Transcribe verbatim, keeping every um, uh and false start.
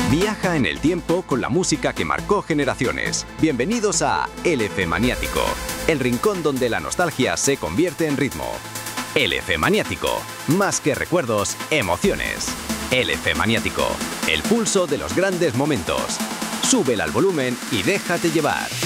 Viaja en el tiempo con la música que marcó generaciones. Bienvenidos a L F Maniático, el rincón donde la nostalgia se convierte en ritmo. L F Maniático, más que recuerdos, emociones. L F Maniático, el pulso de los grandes momentos. Súbela al volumen y déjate llevar.